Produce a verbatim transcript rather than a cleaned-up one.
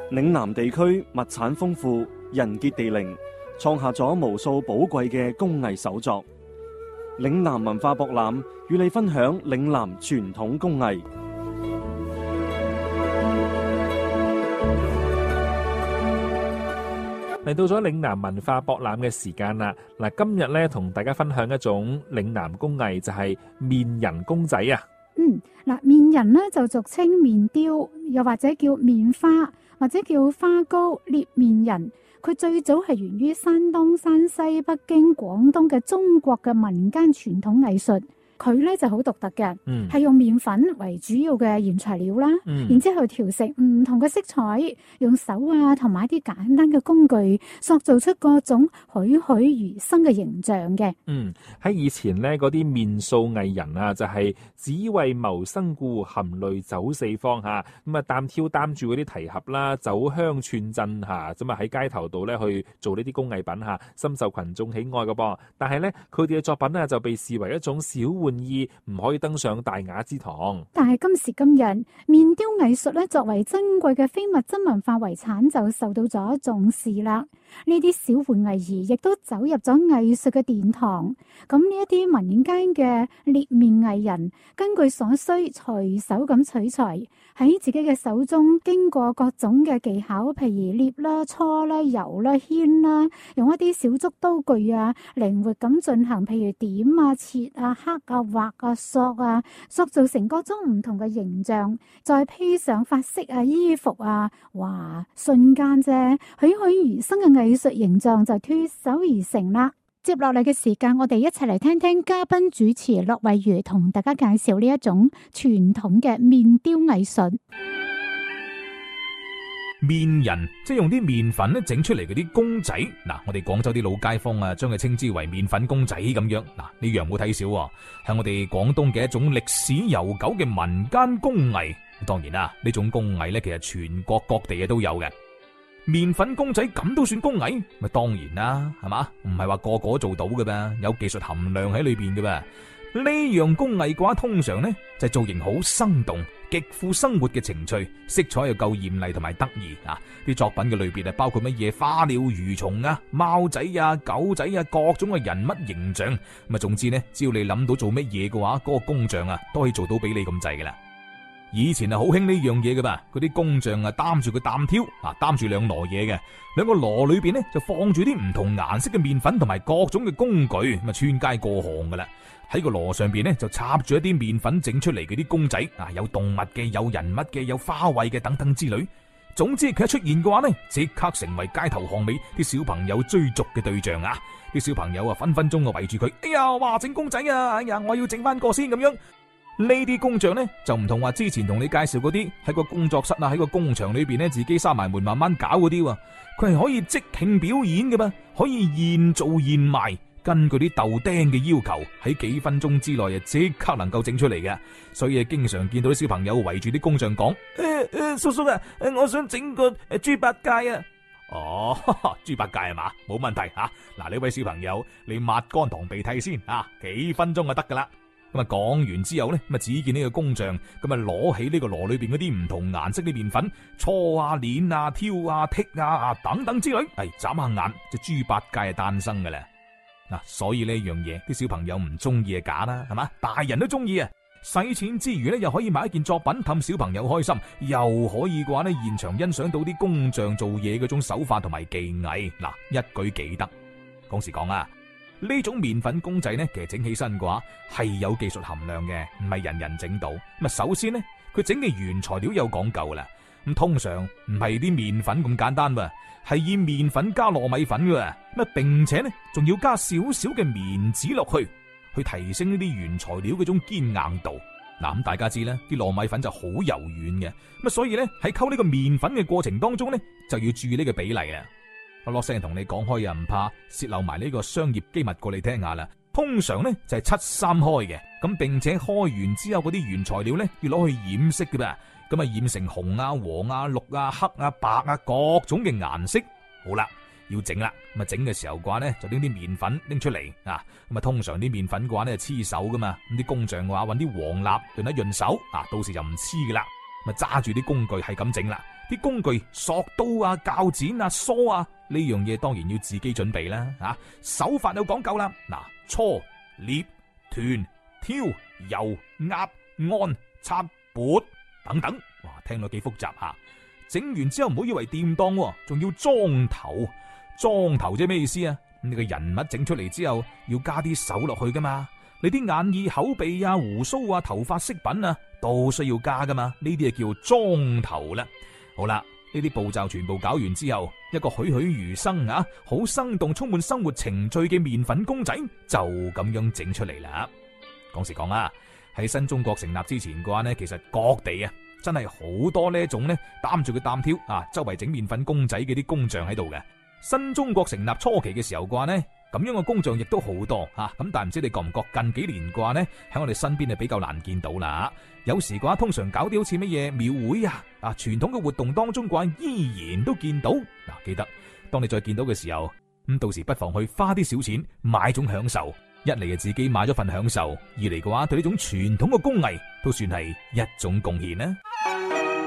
嶺南地區物產豐富，人傑地靈，創下咗無數寶貴嘅工藝手作。嶺南文化博覽與你分享嶺南傳統工藝。 嚟到咗嶺南文化博覽嘅時間啦！嗱，今日咧同大家分享一種嶺南工藝，就係面人公仔啊！ 嗯，嗱，面人咧就俗稱面雕，又或者叫面花，或者叫花糕、捏面人。佢最早係源於山東、山西、北京、廣東嘅中國嘅民間傳統藝術。佢咧就好獨特嘅，係、嗯、用麵粉為主要嘅原材料啦，嗯、然之後調成唔同嘅色彩，用手啊同埋一啲簡單嘅工具，塑造出各種栩栩如生嘅形象嘅。 嗯，喺以前咧，嗰啲面掃藝人啊，就係、是、只為謀生故，含淚走四方吓，咁啊擔挑擔住嗰啲提盒啦，走鄉串鎮吓，咁啊喺街頭度咧去做呢啲工藝品吓，深受群眾喜愛嘅噃。但係咧，佢哋嘅作品咧就被視為一種小玩意，唔可以登上大雅之堂。 但係今時今日，面雕藝術咧作為珍貴嘅非物質文化遺產，就受到咗重視啦。呢啲小玩藝兒亦都走入咗藝術嘅殿堂。咁呢一啲民間嘅捏面藝人，根據所需隨手咁取材，喺自己嘅手中經過各種嘅技巧，譬如捏啦、搓啦、揉啦、牽啦，用一啲小竹刀具啊，靈活咁進行，譬如點啊、切啊、刻啊、畫啊、塑啊，塑造成各種唔同嘅形象，再披上髮飾啊、衣服啊，哇！瞬間啫，栩栩如生嘅藝術形象就脫手而成啦。接落嚟嘅時間，我哋一齊嚟聽聽嘉賓主持駱惠如同大家介紹呢一種傳統嘅面雕藝術。 面人即係用啲麵粉咧整出嚟嗰啲公仔，嗱，我哋廣州啲老街坊啊，將佢稱之為麵粉公仔咁樣。嗱，呢樣冇睇少，係我哋廣東嘅一種歷史悠久嘅民間工藝。當然啦，呢種工藝咧，其實全國各地嘅都有嘅。麵粉公仔咁都算工藝？咪當然啦，係嘛？唔係話個個做到嘅噃，有技術含量喺裏邊嘅噃。呢樣工藝嘅話，通常呢就係造型好生動，極富生活嘅情趣，色彩又夠艷麗同埋得意啊！啲作品嘅類別啊，包括乜嘢花鳥魚蟲啊、貓仔啊、狗仔啊，各種嘅人物形象。咁啊，總之呢，只要你諗到做乜嘢嘅話，嗰、那個工匠啊都可以做到俾你咁滯噶啦。以前啊好興呢樣嘢嘅吧，嗰啲工匠啊擔住個擔挑啊，擔住兩籮嘢嘅，兩個籮裏邊呢就放住啲唔同顏色嘅麵粉同埋各種嘅工具，咁啊穿街過巷噶啦。喺個籮上邊呢就插住一啲麵粉整出嚟嘅啲公仔啊，有動物嘅，有人物嘅，有花卉嘅等等之類。總之佢一出現嘅話呢，即刻成為街頭巷尾啲小朋友追逐嘅對象啊！啲小朋友啊分分鐘啊圍住佢，哎呀，哇整公仔啊，哎呀我要整翻個先咁樣。呢啲工匠呢，就唔同話之前同你介紹嗰啲喺個工作室啊，喺個工場裏邊呢，自己閂埋門慢慢搞嗰啲喎，佢係可以即興表演嘅噃，可以現做現賣，根據啲豆釘嘅要求，喺幾分鐘之內啊即刻能夠整出嚟嘅，所以經常見到啲小朋友圍住啲工匠講：誒誒，叔叔啊，我想整個誒豬八戒啊！哦，豬八戒係嘛？冇問題吓。嗱，呢位小朋友，你抹乾堂鼻涕先啊，幾分鐘就得噶啦。咁啊，講完之後咧，咁啊，只見呢個工匠咁啊，攞起呢個籮裏邊嗰啲唔同顏色嘅麵粉，搓啊、捻啊、挑啊、剔啊啊等等之類，係眨下眼，隻豬八戒係誕生噶啦。嗱，所以呢樣嘢，啲小朋友唔中意係假啦，係嘛？大人都中意啊！使錢之餘咧，又可以買一件作品氹小朋友開心，又可以嘅話咧，現場欣賞到啲工匠做嘢嗰種手法同埋技藝。嗱，一舉幾得。講時講啊！呢種麵粉公仔呢，其實整起身嘅話係有技術含量嘅，唔係人人整到。咁啊，首先呢，佢整嘅原材料有講究啦。咁通常唔係啲麵粉咁簡單喎，係以麵粉加糯米粉嘅。咁啊，並且呢，仲要加少少嘅棉紙落去，去提升呢啲原材料嗰種堅硬度。嗱，咁大家知啦，啲糯米粉就好柔軟嘅。咁啊，所以呢，喺溝呢個麵粉嘅過程當中呢，就要注意呢個比例啦。我落聲同你講開又唔怕洩漏埋呢個商業機密過你聽下啦。通常呢就係七三開嘅，咁並且開完之後嗰啲原材料呢要攞去染色嘅噃，咁啊染成紅啊、黃啊、綠啊、黑啊、白啊各種嘅顏色。好啦，要整啦，咁啊整嘅時候嘅話呢就拎啲麵粉拎出嚟啊，咁啊通常啲麵粉嘅話呢係黐手噶嘛，咁啲工匠嘅話揾啲黃蠟潤一潤手啊，到時就唔黐噶啦。 咪揸住啲工具係咁整啦。啲工具索刀啊、鉸剪啊、梳啊，呢樣嘢當然要自己準備啦。啊，手法有講究啦。嗱，搓、捏、團、挑、油、壓、按、擦、撥等等，哇，聽落幾複雜吓。整完之後唔好以為掂當，仲要裝頭。裝頭即係咩意思啊？你個人物整出嚟之後，要加啲手落去噶嘛？你啲眼耳口鼻啊、鬍鬚啊、頭髮飾品啊，都需要加噶嘛？呢啲就叫裝頭啦。好啦，呢啲步驟全部搞完之後，一個栩栩如生啊、好生動、充滿生活情趣嘅麵粉公仔就咁樣整出嚟啦。講時講啊，喺新中國成立之前嘅話呢，其實各地啊真係好多呢一種呢擔住個擔挑啊，周圍整麵粉公仔嘅啲工匠喺度嘅。新中國成立初期嘅時候嘅話呢，咁樣嘅工匠亦都好多吓，咁但係唔知你覺唔覺近幾年嘅話呢，喺我哋身邊係比較難見到啦。有時嘅話，通常搞啲好似乜嘢廟會啊啊傳統嘅活動當中嘅話，依然都見到。嗱，記得當你再見到嘅時候，咁到時不妨去花啲小錢買種享受。一嚟就自己買咗份享受，二嚟嘅話對呢種傳統嘅工藝都算係一種貢獻啦。